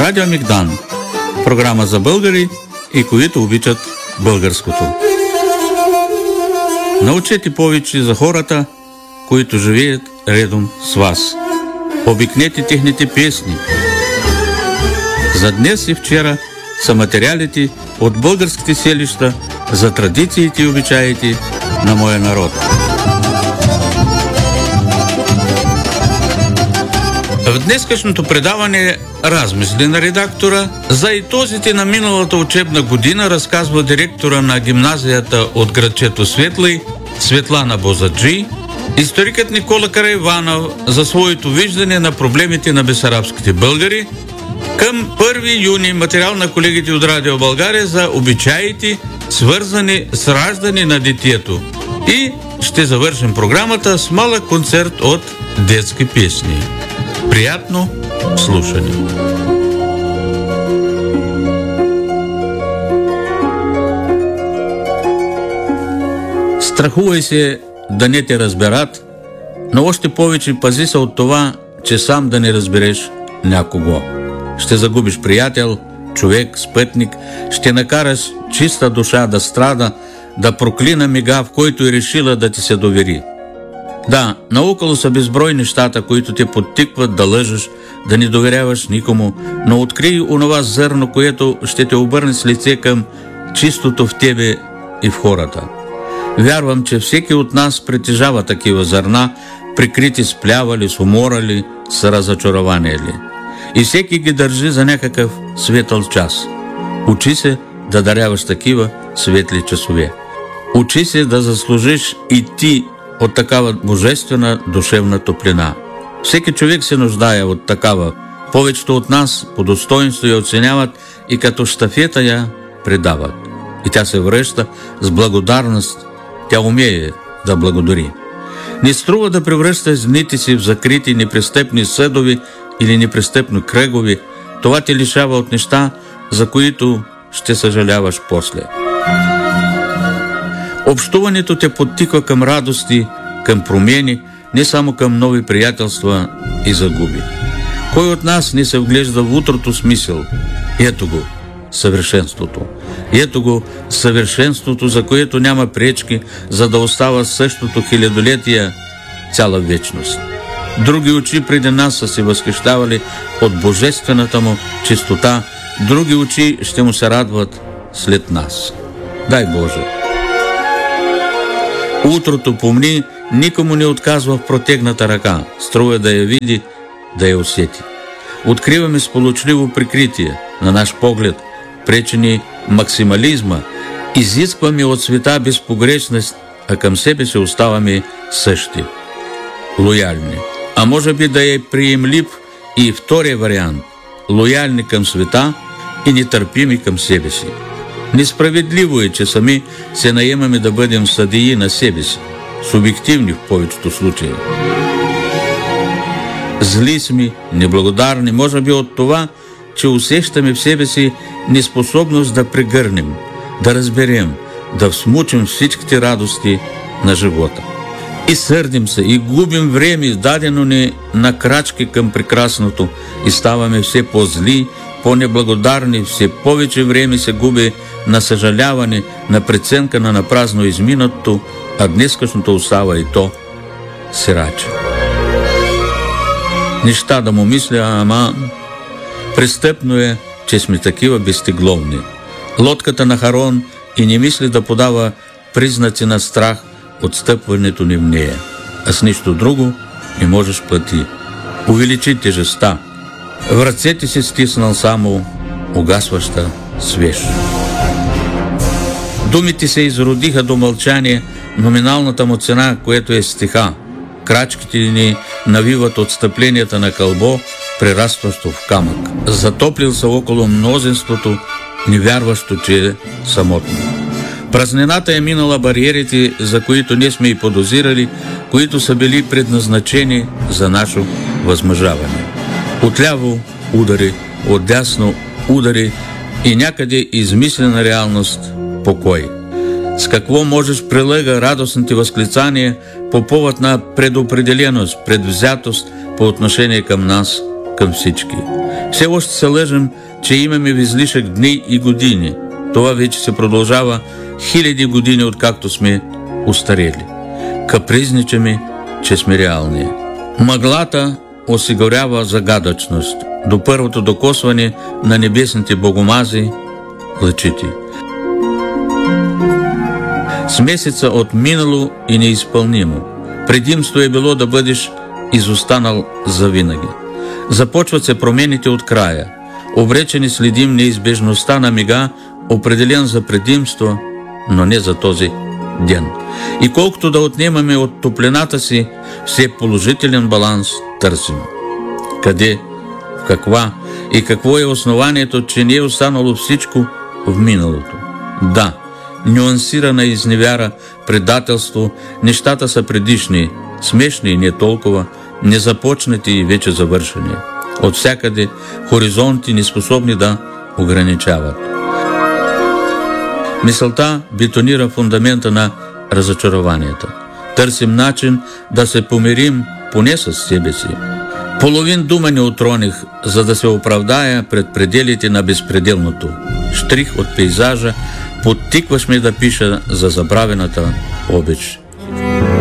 Радио Мигдан. Програма за българи и които обичат българското. Научете повече за хората, които живеят редом с вас. Обикнете техните песни. За днес и вчера са материалите от българските селища за традициите и обичаите на моя народ. В днескашното предаване размисли на редактора за итозите на миналата учебна година разказва директора на гимназията от градчето Светлий Светлана Бозаджи, историкът Никола Караиванов за своето виждане на проблемите на бесарабските българи. Към 1 юни материал на колегите от Радио България за обичаите, свързани с раждане на детето. И ще завършим програмата с малък концерт от детски песни. Приятно слушане! Страхувай се да не те разберат, но още повече пази се от това, че сам да не разбереш някого. Ще загубиш приятел, човек, спътник, ще накараш чиста душа да страда, да проклина мига, в който е решила да ти се довери. Да, наоколо са безброй нещата, които те подтикват да лъжеш, да не доверяваш никому, но открий онова зърно, което ще те обърне с лице към чистото в тебе и в хората. Вярвам, че всеки от нас притежава такива зърна, прикрити с плява ли, с умора ли, с разочарование ли. И всеки ги държи за някакъв светъл час. Учи се да даряваш такива светли часове. Учи се да заслужиш и ти от такава божествена душевна топлина. Всеки човек се нуждае от такава. Повечето от нас по достоинство я оценяват и като щафета я предават. И тя се връща с благодарност. Тя умее да благодари. Не струва да превръщаш дните си в закрити непристъпни съдови или непристъпни кръгови. Това те лишава от неща, за които ще съжаляваш после. Общуването те подтиква към радости, към промени, не само към нови приятелства и загуби. Кой от нас не се вглежда в утрото смисъл? Ето го, съвършенството. Ето го, съвършенството, за което няма пречки, за да остава същото хилядолетия цяла вечност. Други очи преди нас са се възхищавали от божествената му чистота, други очи ще му се радват след нас. Дай Боже! Утрото помни, никому не отказва в протегната ръка, струва да я види, да я усети. Откриваме сполучливо прикритие на наш поглед, пречени максимализма, изискваме от света безпогрешност, а към себе си оставаме същи, лоялни. А може би да е приемлив и втория вариант – лоялни към света и нетърпими към себе си. Несправедливо е, че сами се наемаме да бъдем съдии на себе си, субективни в повечето случаи. Зли сме, неблагодарни, може би от това, че усещаме в себе си неспособност да прегърнем, да разберем, да всмучим всичките радости на живота. И сърдим се, и губим време, дадено ни на крачки към прекрасното, и ставаме все по-зли, по-неблагодарни, все повече време се губи на съжаляване, на преценка на напразно изминатото, а днескашното остава и то сираче. Неща да му мисля, ама престъпно е, че сме такива безтегловни. Лодката на Харон и не мисли да подава признаци на страх от стъпването ни в нея, а с нищо друго не можеш плати. Увеличи тежестта. В ръцете си стиснал само угасваща свеж. Думите се изродиха до мълчание, номиналната му цена, което е стиха. Крачките ни навиват отстъпленията на кълбо, прерастващо в камък. Затоплил се около мнозинството, невярващо, че е самотно. Празнината е минала бариерите, за които не сме и подозирали, които са били предназначени за наше възмъжаване. Отляво удари, отдясно удари и някъде измислена реалност покой. С какво можеш прилага радостните възклицания по повод на предопределеност, предвзятост по отношение към нас към всички. Все още се лъжем, че имаме в излишък дни и години. Това вече се продължава хиляди години, откакто сме устарели. Капризничаме, че сме реални. Мъглата осигурява загадъчност. До първото докосване на небесните богомази лъчите. Смесица от минало и неизпълнимо. Предимство е било да бъдеш изостанал завинаги. Започват се промените от края. Обречени следим неизбежността на мига, определен за предимство, но не за този ден. И колкото да отнемаме от топлината си, все положителен баланс търсим. Къде, в каква и какво е основанието, че не е останало всичко в миналото? Да, нюансирана изневяра, предателство, нещата са предишни, смешни и не толкова, незапочнати и вече завършени. От всякъде хоризонти неспособни да ограничават. Мисълта бетонира фундамента на разочарованията. Търсим начин да се помирим поне с себе си. Половин дума не отроних, за да се оправдая пред пределите на безпределното. Штрих от пейзажа подтикваш ме да пиша за забравената обич.